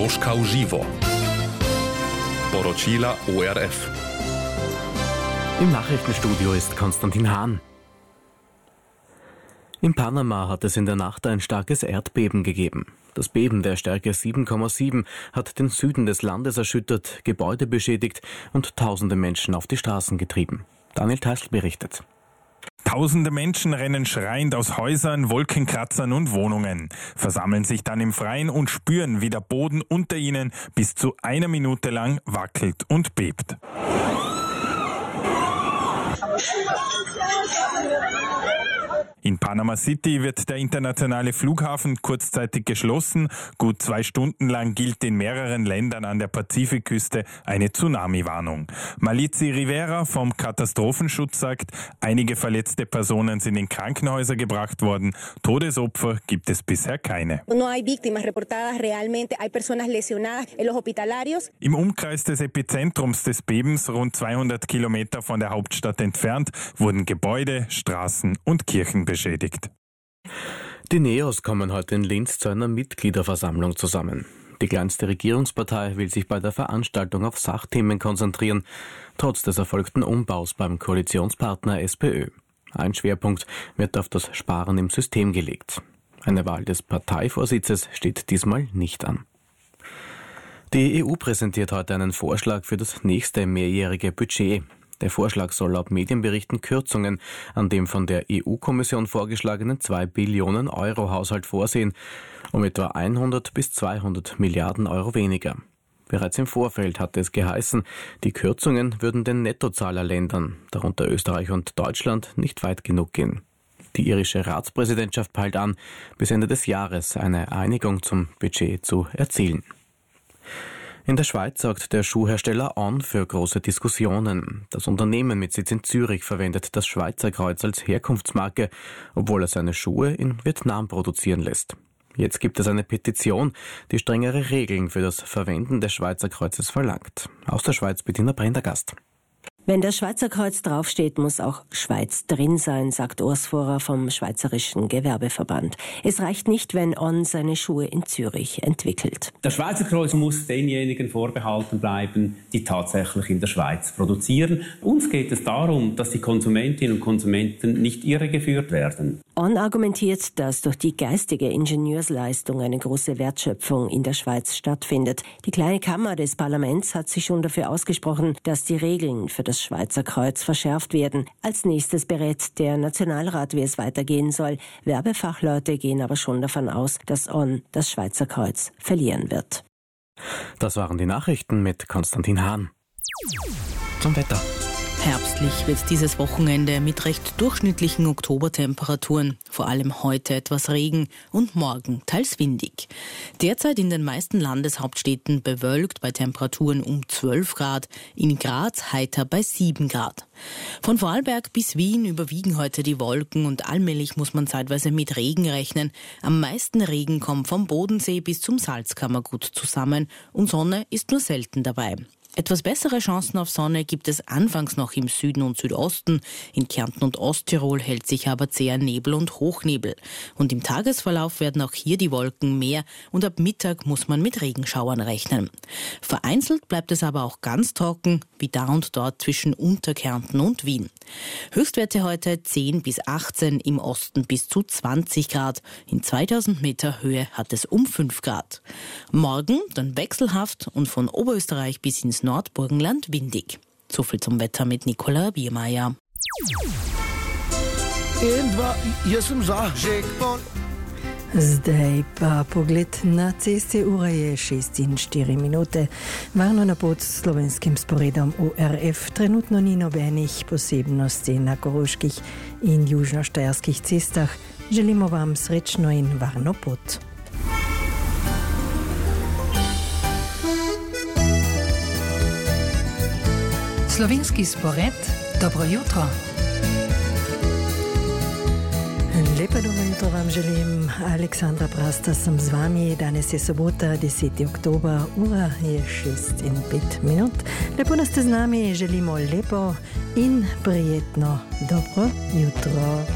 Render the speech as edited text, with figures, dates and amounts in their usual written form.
Troška v živo. Poročila ORF. Im Nachrichtenstudio ist Konstantin Hahn. In Panama hat es in der Nacht ein starkes Erdbeben gegeben. Das Beben der Stärke 7,7 hat den Süden des Landes erschüttert, Gebäude beschädigt und tausende Menschen auf die Straßen getrieben. Daniel Teisl berichtet. Tausende Menschen rennen schreiend aus Häusern, Wolkenkratzern und Wohnungen, versammeln sich dann im Freien und spüren, wie der Boden unter ihnen bis zu 1 Minute lang wackelt und bebt. In Panama City wird der internationale Flughafen kurzzeitig geschlossen. Gut 2 Stunden lang gilt in mehreren Ländern an der Pazifikküste eine Tsunami-Warnung. Malizi Rivera vom Katastrophenschutz sagt, einige verletzte Personen sind in Krankenhäuser gebracht worden. Todesopfer gibt es bisher keine. Im Umkreis des Epizentrums des Bebens, rund 200 Kilometer von der Hauptstadt entfernt, wurden Gebäude, Straßen und Kirchen beschädigt. Die NEOS kommen heute in Linz zu einer Mitgliederversammlung zusammen. Die kleinste Regierungspartei will sich bei der Veranstaltung auf Sachthemen konzentrieren, trotz des erfolgten Umbaus beim Koalitionspartner SPÖ. Ein Schwerpunkt wird auf das Sparen im System gelegt. Eine Wahl des Parteivorsitzes steht diesmal nicht an. Die EU präsentiert heute einen Vorschlag für das nächste mehrjährige Budget. Der Vorschlag soll laut Medienberichten Kürzungen an dem von der EU-Kommission vorgeschlagenen 2 Billionen Euro Haushalt vorsehen, um etwa 100 bis 200 Milliarden Euro weniger. Bereits im Vorfeld hatte es geheißen, die Kürzungen würden den Nettozahlerländern, darunter Österreich und Deutschland, nicht weit genug gehen. Die irische Ratspräsidentschaft peilt an, bis Ende des Jahres eine Einigung zum Budget zu erzielen. In der Schweiz sorgt der Schuhhersteller On für große Diskussionen. Das Unternehmen mit Sitz in Zürich verwendet das Schweizer Kreuz als Herkunftsmarke, obwohl es seine Schuhe in Vietnam produzieren lässt. Jetzt gibt es eine Petition, die strengere Regeln für das Verwenden des Schweizer Kreuzes verlangt. Aus der Schweiz Bettina Prendergast. Wenn das Schweizer Kreuz draufsteht, muss auch Schweiz drin sein, sagt Urs Vorer vom Schweizerischen Gewerbeverband. Es reicht nicht, wenn On seine Schuhe in Zürich entwickelt. Das Schweizer Kreuz muss denjenigen vorbehalten bleiben, die tatsächlich in der Schweiz produzieren. Uns geht es darum, dass die Konsumentinnen und Konsumenten nicht irregeführt werden. On argumentiert, dass durch die geistige Ingenieursleistung eine große Wertschöpfung in der Schweiz stattfindet. Die kleine Kammer des Parlaments hat sich schon dafür ausgesprochen, dass die Regeln für das Schweizer Kreuz verschärft werden. Als nächstes berät der Nationalrat, wie es weitergehen soll. Werbefachleute gehen aber schon davon aus, dass On das Schweizer Kreuz verlieren wird. Das waren die Nachrichten mit Konstantin Hahn. Zum Wetter. Herbstlich wird dieses Wochenende mit recht durchschnittlichen Oktobertemperaturen. Vor allem heute etwas Regen und morgen teils windig. Derzeit in den meisten Landeshauptstädten bewölkt bei Temperaturen um 12 Grad, in Graz heiter bei 7 Grad. Von Vorarlberg bis Wien überwiegen heute die Wolken und allmählich muss man zeitweise mit Regen rechnen. Am meisten Regen kommt vom Bodensee bis zum Salzkammergut zusammen und Sonne ist nur selten dabei. Etwas bessere Chancen auf Sonne gibt es anfangs noch im Süden und Südosten. In Kärnten und Osttirol hält sich aber zäher Nebel und Hochnebel. Und im Tagesverlauf werden auch hier die Wolken mehr und ab Mittag muss man mit Regenschauern rechnen. Vereinzelt bleibt es aber auch ganz trocken, wie da und dort zwischen Unterkärnten und Wien. Höchstwerte heute 10 bis 18, im Osten bis zu 20 Grad. In 2000 Meter Höhe hat es um 5 Grad. Morgen dann wechselhaft und von Oberösterreich bis ins Nordburgenland windig. So viel zum Wetter mit Nicola Biermeier. Zdaj pa pogled na ceste, ura je 6:04 minute. Varno na pot s slovenskim sporedom ORF. Trenutno ni nobenih posebnosti na koroških in južnoštajerskih cestah. Želimo vam srečno in varno pot. Slovenski spored, dobro jutro. Lepo dobro jutro vam želim, Aleksandra Prasta sem z vami. Danes je sobota, 10. oktober, ura je 6:05. Lepo, da ste z nami, želimo lepo in prijetno dobro jutro.